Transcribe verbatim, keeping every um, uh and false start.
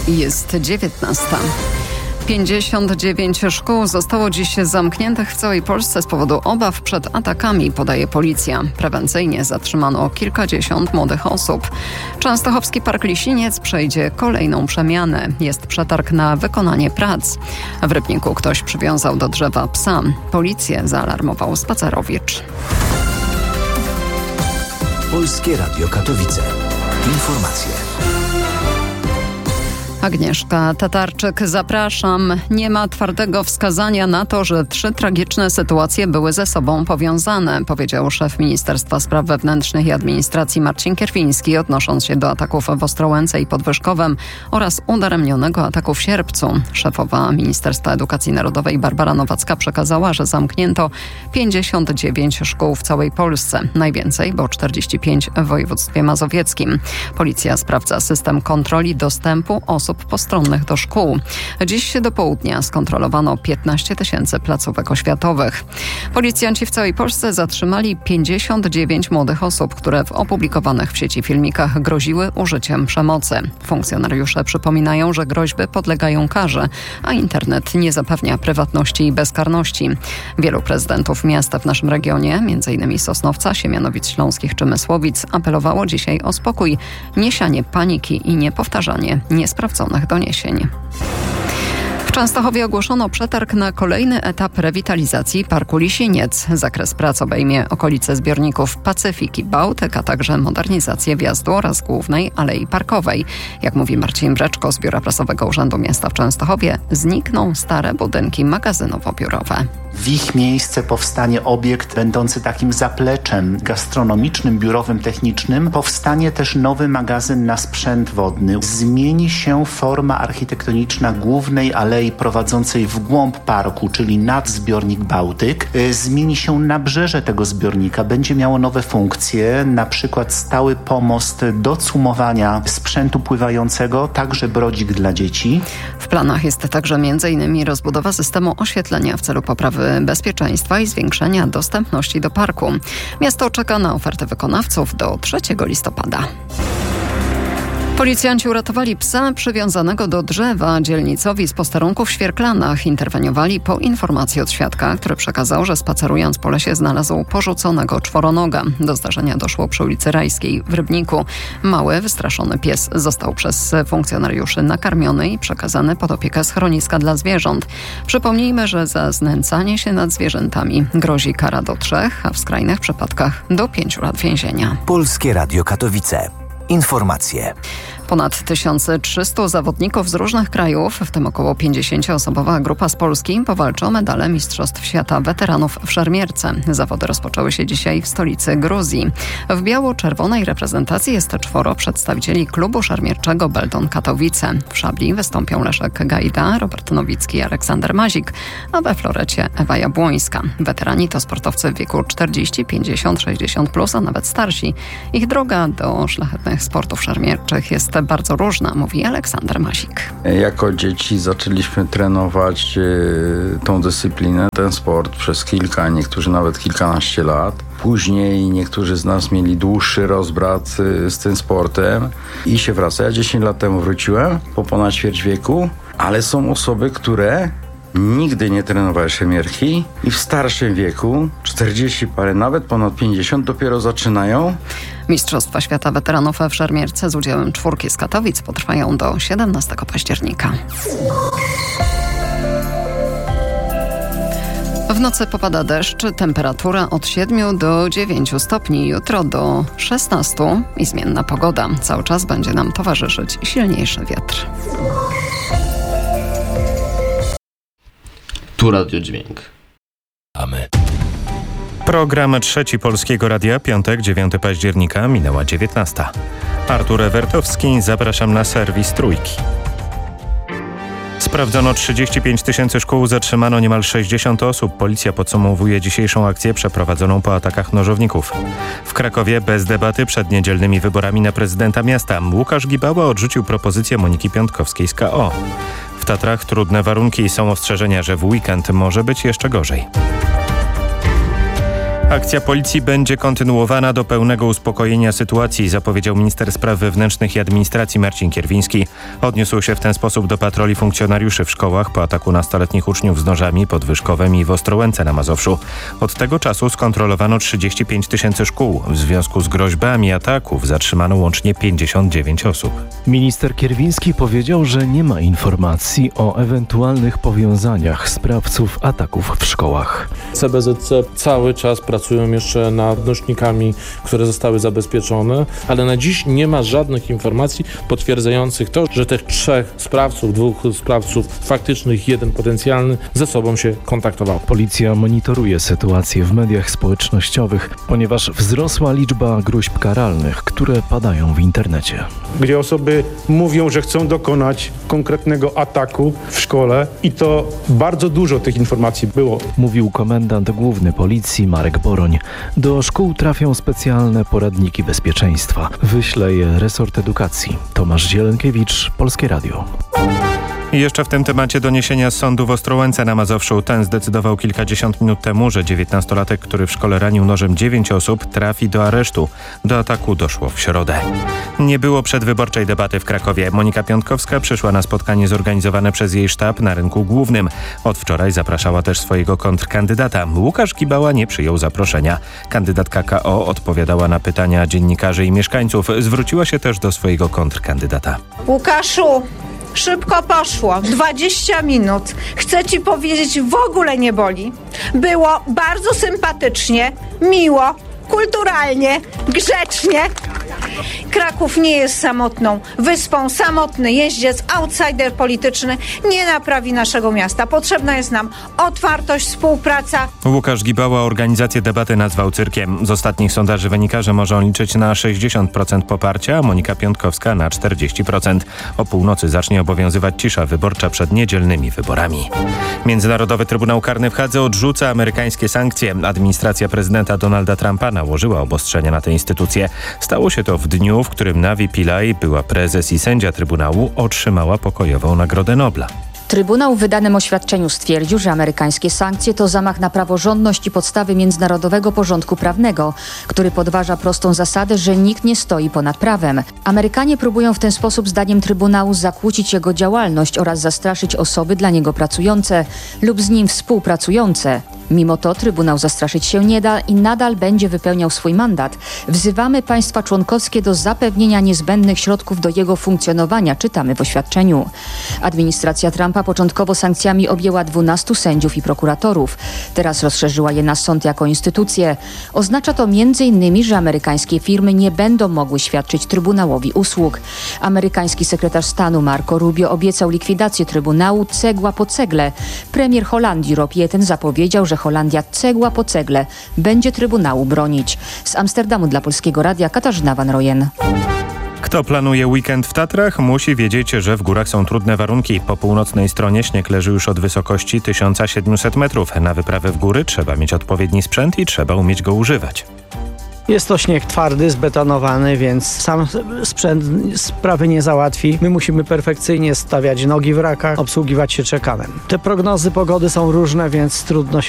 Jest dziewiętnasta. pięćdziesiąt dziewięć szkół zostało dziś zamkniętych w całej Polsce z powodu obaw przed atakami, podaje policja. Prewencyjnie zatrzymano kilkadziesiąt młodych osób. Częstochowski Park Lisiniec przejdzie kolejną przemianę. Jest przetarg na wykonanie prac. W Rybniku ktoś przywiązał do drzewa psa. Policję zaalarmował spacerowicz. Polskie Radio Katowice. Informacje. Agnieszka Tatarczyk, zapraszam. Nie ma twardego wskazania na to, że trzy tragiczne sytuacje były ze sobą powiązane, powiedział szef Ministerstwa Spraw Wewnętrznych i Administracji Marcin Kierwiński, odnosząc się do ataków w Ostrołęce i Podwyżkowem oraz udaremnionego ataku w Sierpcu. Szefowa Ministerstwa Edukacji Narodowej Barbara Nowacka przekazała, że zamknięto pięćdziesiąt dziewięć szkół w całej Polsce. Najwięcej, bo czterdzieści pięć w województwie mazowieckim. Policja sprawdza system kontroli dostępu osób postronnych do szkół. Dziś do południa skontrolowano piętnaście tysięcy placówek oświatowych. Policjanci w całej Polsce zatrzymali pięćdziesiąt dziewięć młodych osób, które w opublikowanych w sieci filmikach groziły użyciem przemocy. Funkcjonariusze przypominają, że groźby podlegają karze, a internet nie zapewnia prywatności i bezkarności. Wielu prezydentów miast w naszym regionie, między innymi Sosnowca, Siemianowic Śląskich czy Mysłowic, apelowało dzisiaj o spokój, niesianie paniki i niepowtarzanie niesprawdzonych doniesień. W Częstochowie ogłoszono przetarg na kolejny etap rewitalizacji Parku Lisiniec. Zakres prac obejmie okolice zbiorników Pacyfik i Bałtyk, a także modernizację wjazdu oraz głównej alei parkowej. Jak mówi Marcin Breczko z Biura Prasowego Urzędu Miasta w Częstochowie, znikną stare budynki magazynowo-biurowe. W ich miejsce powstanie obiekt będący takim zapleczem gastronomicznym, biurowym, technicznym. Powstanie też nowy magazyn na sprzęt wodny. Zmieni się forma architektoniczna głównej alei prowadzącej w głąb parku, czyli nad zbiornik Bałtyk. Zmieni się nabrzeże tego zbiornika. Będzie miało nowe funkcje, na przykład stały pomost do cumowania sprzętu pływającego, także brodzik dla dzieci. W planach jest także między innymi rozbudowa systemu oświetlenia w celu poprawy bezpieczeństwa i zwiększenia dostępności do parku. Miasto czeka na ofertę wykonawców do trzeciego listopada. Policjanci uratowali psa przywiązanego do drzewa. Dzielnicowi z posterunku w Świerklanach interweniowali po informacji od świadka, który przekazał, że spacerując po lesie znalazł porzuconego czworonoga. Do zdarzenia doszło przy ulicy Rajskiej w Rybniku. Mały, wystraszony pies został przez funkcjonariuszy nakarmiony i przekazany pod opiekę schroniska dla zwierząt. Przypomnijmy, że za znęcanie się nad zwierzętami grozi kara do trzech, a w skrajnych przypadkach do pięciu lat więzienia. Polskie Radio Katowice. Informacje. Ponad tysiąc trzysta zawodników z różnych krajów, w tym około pięćdziesięcioosobowa grupa z Polski, powalczy o medale Mistrzostw Świata Weteranów w szermierce. Zawody rozpoczęły się dzisiaj w stolicy Gruzji. W biało-czerwonej reprezentacji jest czworo przedstawicieli klubu szermierczego Beldon Katowice. W szabli wystąpią Leszek Gajda, Robert Nowicki i Aleksander Mazik, a we florecie Ewa Jabłońska. Weterani to sportowcy w wieku czterdzieści, pięćdziesiąt, sześćdziesiąt plus, a nawet starsi. Ich droga do szlachetnych sportów szermierczych jest bardzo różna, mówi Aleksander Masik. Jako dzieci zaczęliśmy trenować y, tą dyscyplinę, ten sport przez kilka, niektórzy nawet kilkanaście lat. Później niektórzy z nas mieli dłuższy rozbrat y, z tym sportem i się wraca. Ja dziesięć lat temu wróciłem, po ponad ćwierć wieku, ale są osoby, które nigdy nie trenowały szermierki i w starszym wieku, czterdzieści parę, nawet ponad pięćdziesiąt, dopiero zaczynają. Mistrzostwa Świata Weteranów w szermierce z udziałem czwórki z Katowic potrwają do siedemnastego października. W nocy popada deszcz, temperatura od siedmiu do dziewięciu stopni, jutro do szesnastu i zmienna pogoda. Cały czas będzie nam towarzyszyć silniejszy wiatr. Tu Radio Dźwięk. A my. Program Trzeci Polskiego Radia, piątek, dziewiątego października, minęła dziewiętnasta. Artur Ewertowski, zapraszam na serwis Trójki. Sprawdzono trzydzieści pięć tysięcy szkół, zatrzymano niemal sześćdziesiąt osób. Policja podsumowuje dzisiejszą akcję przeprowadzoną po atakach nożowników. W Krakowie bez debaty przed niedzielnymi wyborami na prezydenta miasta Łukasz Gibała odrzucił propozycję Moniki Piątkowskiej z K O. W Tatrach trudne warunki, są ostrzeżenia, że w weekend może być jeszcze gorzej. Akcja policji będzie kontynuowana do pełnego uspokojenia sytuacji, zapowiedział minister spraw wewnętrznych i administracji Marcin Kierwiński. Odniósł się w ten sposób do patroli funkcjonariuszy w szkołach po ataku nastoletnich uczniów z nożami pod Wyszkowem i w Ostrołęce na Mazowszu. Od tego czasu skontrolowano trzydzieści pięć tysięcy szkół. W związku z groźbami ataków zatrzymano łącznie pięćdziesiąt dziewięć osób. Minister Kierwiński powiedział, że nie ma informacji o ewentualnych powiązaniach sprawców ataków w szkołach. C B Z C cały czas pracują jeszcze nad nośnikami, które zostały zabezpieczone, ale na dziś nie ma żadnych informacji potwierdzających to, że tych trzech sprawców, dwóch sprawców faktycznych, jeden potencjalny, ze sobą się kontaktował. Policja monitoruje sytuację w mediach społecznościowych, ponieważ wzrosła liczba groźb karalnych, które padają w internecie. Gdzie osoby mówią, że chcą dokonać konkretnego ataku w szkole i to bardzo dużo tych informacji było. Mówił komendant główny policji Marek Boroń. Do szkół trafią specjalne poradniki bezpieczeństwa. Wyśle je resort edukacji. Tomasz Zielenkiewicz, Polskie Radio. I jeszcze w tym temacie doniesienia z sądu w Ostrołęce na Mazowszu. Ten zdecydował kilkadziesiąt minut temu, że dziewiętnastolatek, który w szkole ranił nożem dziewięć osób, trafi do aresztu. Do ataku doszło w środę. Nie było przedwyborczej debaty w Krakowie. Monika Piątkowska przyszła na spotkanie zorganizowane przez jej sztab na Rynku Głównym. Od wczoraj zapraszała też swojego kontrkandydata. Łukasz Gibała nie przyjął zaproszenia. Kandydatka K O odpowiadała na pytania dziennikarzy i mieszkańców. Zwróciła się też do swojego kontrkandydata. Łukaszu, szybko poszło. dwadzieścia minut. Chcę ci powiedzieć, w ogóle nie boli. Było bardzo sympatycznie, miło, kulturalnie, grzecznie. Kraków nie jest samotną wyspą. Samotny jeździec, outsider polityczny nie naprawi naszego miasta. Potrzebna jest nam otwartość, współpraca. Łukasz Gibała organizację debaty nazwał cyrkiem. Z ostatnich sondaży wynika, że może on liczyć na sześćdziesiąt procent poparcia, a Monika Piątkowska na czterdzieści procent. O północy zacznie obowiązywać cisza wyborcza przed niedzielnymi wyborami. Międzynarodowy Trybunał Karny w Hadze odrzuca amerykańskie sankcje. Administracja prezydenta Donalda Trumpa nałożyła obostrzenia na tę instytucję. Stało się to w dniu, w którym Navi Pillay, była prezes i sędzia Trybunału, otrzymała pokojową Nagrodę Nobla. Trybunał w wydanym oświadczeniu stwierdził, że amerykańskie sankcje to zamach na praworządność i podstawy międzynarodowego porządku prawnego, który podważa prostą zasadę, że nikt nie stoi ponad prawem. Amerykanie próbują w ten sposób, zdaniem Trybunału, zakłócić jego działalność oraz zastraszyć osoby dla niego pracujące lub z nim współpracujące. Mimo to Trybunał zastraszyć się nie da i nadal będzie wypełniał swój mandat. Wzywamy państwa członkowskie do zapewnienia niezbędnych środków do jego funkcjonowania, czytamy w oświadczeniu. Administracja Trumpa początkowo sankcjami objęła dwunastu sędziów i prokuratorów. Teraz rozszerzyła je na sąd jako instytucję. Oznacza to między innymi, że amerykańskie firmy nie będą mogły świadczyć Trybunałowi usług. Amerykański sekretarz stanu Marco Rubio obiecał likwidację Trybunału cegła po cegle. Premier Holandii Rob Jetten zapowiedział, że Holandia cegła po cegle będzie Trybunału bronić. Z Amsterdamu dla Polskiego Radia Katarzyna Van Rojen. Kto planuje weekend w Tatrach, musi wiedzieć, że w górach są trudne warunki. Po północnej stronie śnieg leży już od wysokości tysiąc siedemset metrów. Na wyprawę w góry trzeba mieć odpowiedni sprzęt i trzeba umieć go używać. Jest to śnieg twardy, zbetonowany, więc sam sprzęt sprawy nie załatwi. My musimy perfekcyjnie stawiać nogi w rakach, obsługiwać się czekanem. Te prognozy pogody są różne, więc trudno się